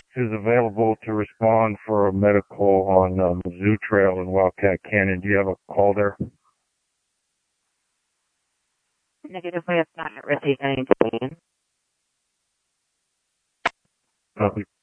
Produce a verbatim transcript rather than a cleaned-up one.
is available to respond for a medical on um, Zoo Trail in Wildcat Canyon. Do you have a call there? Negative, we have not received any demand. Copy.